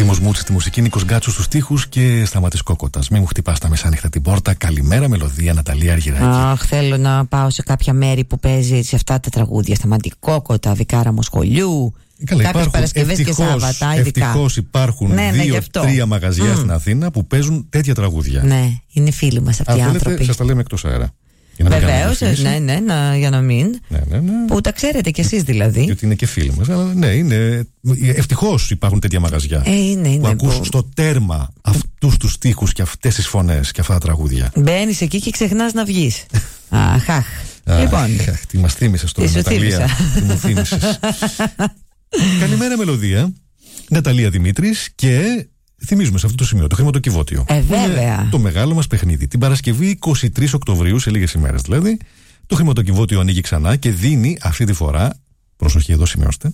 Δήμος Μούτσης στη μουσική, Νίκος Γκάτσου στους στίχους και Σταματής Κόκοτας. Μην μου χτυπάς τα μεσάνυχτα την πόρτα. Καλημέρα μελωδία, Ναταλία Αργυράκη. Αχ, θέλω να πάω σε κάποια μέρη που παίζει έτσι αυτά τα τραγούδια. Σταματή Κόκοτα, Βικάρα Μοσχολιού. Κάποιες Παρασκευές και Σάββατα. Ευτυχώς υπάρχουν 2-3 μαγαζιά στην Αθήνα που παίζουν τέτοια τραγούδια. Ναι, είναι φίλοι μας αυτοί οι άνθρωποι. Σας τα λέμε εκτός αέρα. Βεβαίως, ναι, για να μην. Ναι. Που τα ξέρετε κι εσείς δηλαδή. Γιατί είναι και φίλοι μας. Αλλά ναι, είναι. Ευτυχώς υπάρχουν τέτοια μαγαζιά. Είναι. Που ακούς στο τέρμα αυτούς τους στίχους και αυτές τις φωνές και αυτά τα τραγούδια. Μπαίνεις εκεί και ξεχνάς να βγεις. Αχ. Λοιπόν. Τι μας θύμισες τώρα, Ναταλία. Τι μου θύμισες. Καλημέρα μελωδία. Ναταλία Δημήτρης και. Θυμίζουμε σε αυτό το σημείο το χρηματοκιβώτιο. Βέβαια. Το μεγάλο μας παιχνίδι. Την Παρασκευή 23 Οκτωβρίου, σε λίγες ημέρες δηλαδή, το χρηματοκιβώτιο ανοίγει ξανά και δίνει αυτή τη φορά, προσοχή εδώ σημειώστε,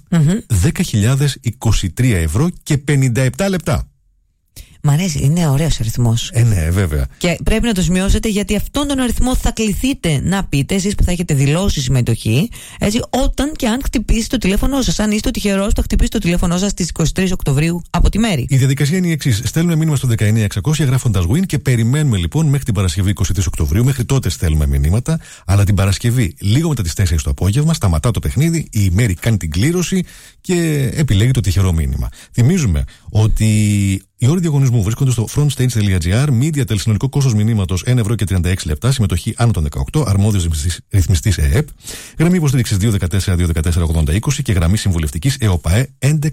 10.023 ευρώ και 57 λεπτά. Μ' αρέσει, είναι ωραίος αριθμός. Ναι, βέβαια. Και πρέπει να το σημειώσετε, γιατί αυτόν τον αριθμό θα κληθείτε να πείτε εσείς που θα έχετε δηλώσει συμμετοχή, έτσι, όταν και αν χτυπήσει το τηλέφωνό σας. Αν είστε ο τυχερός που θα χτυπήσει το τηλέφωνό σας στις 23 Οκτωβρίου από τη μέρη. Η διαδικασία είναι η εξής. Στέλνουμε μήνυμα στο 19600 γράφοντας win και περιμένουμε λοιπόν μέχρι την Παρασκευή 23 Οκτωβρίου. Μέχρι τότε στέλνουμε μηνύματα. Αλλά την Παρασκευή, λίγο μετά τις 4 το απόγευμα, σταματά το παιχνίδι, η μέρη κάνει την κλήρωση και επιλέγει το τυχερό μήνυμα. Θυμίζουμε ότι οι όροι διαγωνισμού βρίσκονται στο frontstage.gr. Media συνολικό κόστος μηνύματος 1 ευρώ και 36 λεπτά. Συμμετοχή άνω των 18. Αρμόδιος ρυθμιστής ΕΕΠ. Γραμμή υποστήριξης 214-214-80-20 και γραμμή συμβουλευτικής ΕΟΠΑΕ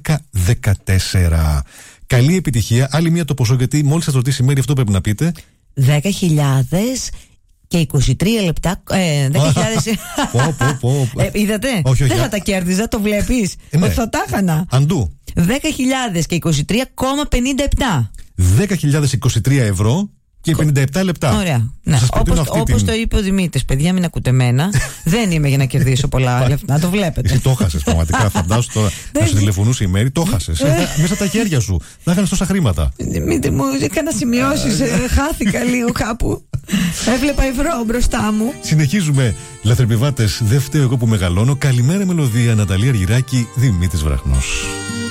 1114. Καλή επιτυχία. Άλλη μία το ποσό, γιατί μόλις σας ρωτήσει η Μέρη, αυτό πρέπει να πείτε. 10.000 και 23 λεπτά. 10.000. Είδατε? Όχι. Δεν θα τα κέρδιζα, το βλέπεις. Ναι. Θα τα χανα. Αντού. 10.000 και 23,57. 10.023 ευρώ και 57 λεπτά. Ωραία. Ναι. Όπως το είπε ο Δημήτρης, παιδιά, μην ακούτε εμένα. Δεν είμαι για να κερδίσω πολλά λεφτά. Το βλέπετε. Εσύ το χάσες πραγματικά. Φαντάσου τώρα να σου τηλεφωνούσε η Μέρη, το χάσες. Μέσα τα χέρια σου. Θα είχαν τόσα χρήματα. Δημήτρη μου, έκανα σημειώσεις. Χάθηκα λίγο κάπου. Έβλεπα ευρώ μπροστά μου. Συνεχίζουμε. Λαθρεπιβάτες, δεν φταίω εγώ που μεγαλώνω. Καλημέρα μελωδία, Ναταλία Αργυράκη, Δημήτρης Βραχνός.